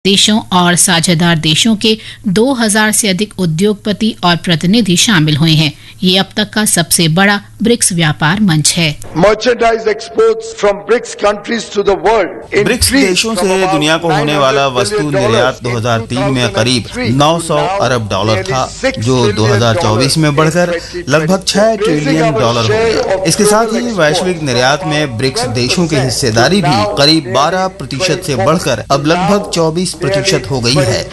देशों और साझेदार देशों के 2000 से अधिक उद्योगपति और प्रतिनिधि शामिल हुए हैं। ये अब तक का सबसे बड़ा ब्रिक्स व्यापार मंच है। Merchandise exports from BRICS countries to the world BRICS देशों से दुनिया को होने वाला वस्तु निर्यात 2003 में करीब 900 अरब डॉलर था, जो 2024 में बढ़कर लगभग 6 ट्रिलियन डॉलर हो गया। इसके साथ ही वैश्विक निर्यात में ब्रिक्स देशों की हिस्सेदारी भी करीब 12% से बढ़कर अब लगभग 24% हो गई है।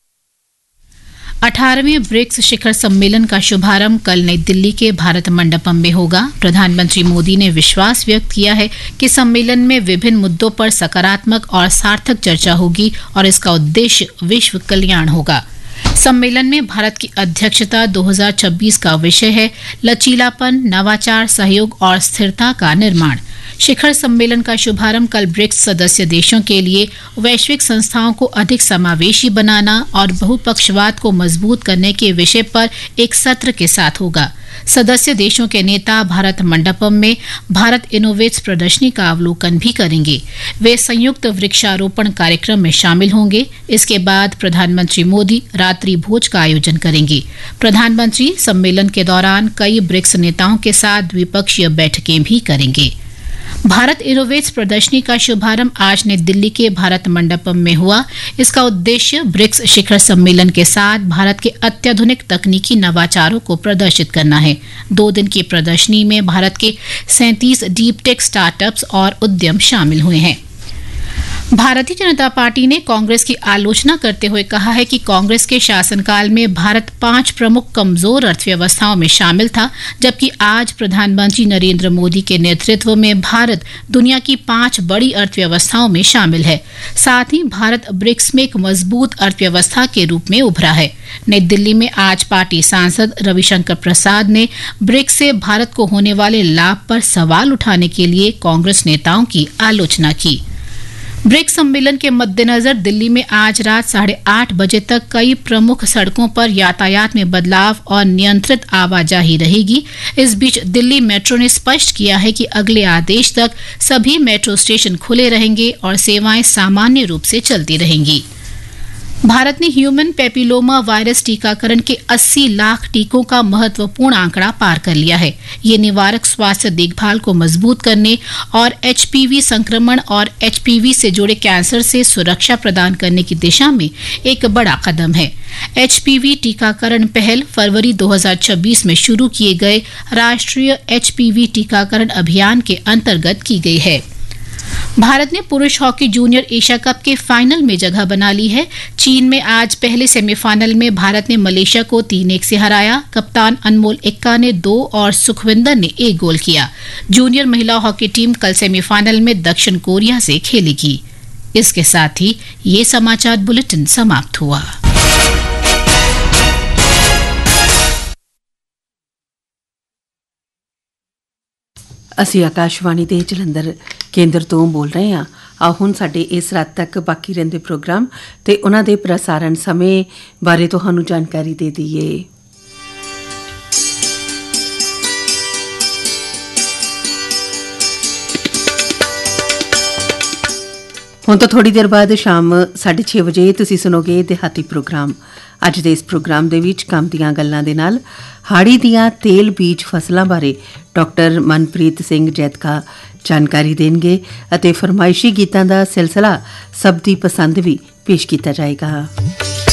18वें ब्रिक्स शिखर सम्मेलन का शुभारंभ कल नई दिल्ली के भारत मंडपम में होगा। प्रधानमंत्री मोदी ने विश्वास व्यक्त किया है कि सम्मेलन में विभिन्न मुद्दों पर सकारात्मक और सार्थक चर्चा होगी और इसका उद्देश्य विश्व कल्याण होगा। सम्मेलन में भारत की अध्यक्षता 2026 का विषय है लचीलापन, नवाचार, सहयोग और स्थिरता का निर्माण। शिखर सम्मेलन का शुभारंभ कल ब्रिक्स सदस्य देशों के लिए वैश्विक संस्थाओं को अधिक समावेशी बनाना और बहुपक्षवाद को मजबूत करने के विषय पर एक सत्र के साथ होगा। सदस्य देशों के नेता भारत मंडपम में भारत इनोवेट्स प्रदर्शनी का अवलोकन भी करेंगे। वे संयुक्त वृक्षारोपण कार्यक्रम में शामिल होंगे। इसके बाद प्रधानमंत्री मोदी रात्रि भोज का आयोजन करेंगे। प्रधानमंत्री सम्मेलन के दौरान कई ब्रिक्स नेताओं के साथ द्विपक्षीय बैठकें भी करेंगे। भारत इनोवेट्स प्रदर्शनी का शुभारंभ आज नई दिल्ली के भारत मंडपम में हुआ। इसका उद्देश्य ब्रिक्स शिखर सम्मेलन के साथ भारत के अत्याधुनिक तकनीकी नवाचारों को प्रदर्शित करना है। 2 दिन की प्रदर्शनी में भारत के 37 डीप टेक स्टार्टअप्स और उद्यम शामिल हुए हैं। भारतीय जनता पार्टी ने कांग्रेस की आलोचना करते हुए कहा है कि कांग्रेस के शासनकाल में भारत 5 प्रमुख कमजोर अर्थव्यवस्थाओं में शामिल था, जबकि आज प्रधानमंत्री नरेंद्र मोदी के नेतृत्व में भारत दुनिया की 5 बड़ी अर्थव्यवस्थाओं में शामिल है। साथ ही भारत ब्रिक्स में एक मजबूत अर्थव्यवस्था के रूप में उभरा है। नई दिल्ली में आज पार्टी सांसद रविशंकर प्रसाद ने ब्रिक्स से भारत को होने वाले लाभ पर सवाल उठाने के लिए कांग्रेस नेताओं की आलोचना की। ब्रिक्स सम्मेलन के मद्देनजर दिल्ली में आज रात 8:30 बजे तक कई प्रमुख सड़कों पर यातायात में बदलाव और नियंत्रित आवाजाही रहेगी। इस बीच दिल्ली मेट्रो ने स्पष्ट किया है कि अगले आदेश तक सभी मेट्रो स्टेशन खुले रहेंगे और सेवाएं सामान्य रूप से चलती रहेंगी। भारत ने ह्यूमन पेपिलोमा वायरस टीकाकरण के 80 लाख टीकों का महत्वपूर्ण आंकड़ा पार कर लिया है। ये निवारक स्वास्थ्य देखभाल को मजबूत करने और एचपीवी संक्रमण और एचपीवी से जुड़े कैंसर से सुरक्षा प्रदान करने की दिशा में एक बड़ा कदम है। एचपीवी टीकाकरण पहल फरवरी 2026 में शुरू किए गए राष्ट्रीय एचपीवी टीकाकरण अभियान के अंतर्गत की गई है। भारत ने पुरुष हॉकी जूनियर एशिया कप के फाइनल में जगह बना ली है। चीन में आज पहले सेमीफाइनल में भारत ने मलेशिया को 3-1 से हराया। कप्तान अनमोल एक्का ने 2 और सुखविंदर ने 1 गोल किया। जूनियर महिला हॉकी टीम कल सेमीफाइनल में दक्षिण कोरिया से खेलेगी। इसके साथ ही ये समाचार बुलेटिन समाप्त हुआ। ਅਸੀਂ ਆਕਾਸ਼ਵਾਣੀ ਦੇ ਜਲੰਧਰ ਕੇਂਦਰ ਤੋਂ ਬੋਲ ਰਹੇ ਹਾਂ। ਆ ਹੁਣ ਸਾਡੇ ਇਸ ਰਾਤ ਤੱਕ ਬਾਕੀ ਰਹਿੰਦੇ ਪ੍ਰੋਗਰਾਮ ਤੇ ਉਹਨਾਂ ਦੇ ਪ੍ਰਸਾਰਣ ਸਮੇਂ ਬਾਰੇ ਤੁਹਾਨੂੰ ਜਾਣਕਾਰੀ ਦੇ ਦਈਏ। ਹੁਣ ਤਾਂ ਥੋੜੀ ਦੇਰ ਬਾਅਦ ਸ਼ਾਮ 6:30 ਵਜੇ ਤੁਸੀਂ ਸੁਣੋਗੇ ਦਿਹਾਤੀ ਪ੍ਰੋਗਰਾਮ। ਅੱਜ ਦੇ ਇਸ ਪ੍ਰੋਗਰਾਮ ਦੇ ਵਿੱਚ ਕੰਮ ਦੀਆਂ ਗੱਲਾਂ ਦੇ ਨਾਲ ਹਾੜੀ ਦੀਆਂ ਤੇਲ ਬੀਜ ਫਸਲਾਂ ਬਾਰੇ ਡਾਕਟਰ ਮਨਪ੍ਰੀਤ ਸਿੰਘ ਜੈਤਕਾ ਜਾਣਕਾਰੀ ਦੇਣਗੇ ਅਤੇ ਫਰਮਾਇਸ਼ੀ ਗੀਤਾਂ ਦਾ ਸਿਲਸਿਲਾ ਸਭ ਦੀ ਪਸੰਦ ਵੀ ਪੇਸ਼ ਕੀਤਾ ਜਾਏਗਾ।